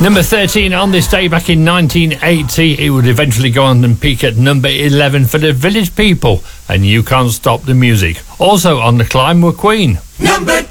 Number 13 on this day back in 1980. It would eventually go on and peak at number 11 for the Village People and You Can't Stop the Music. Also on the climb were Queen. Number 10.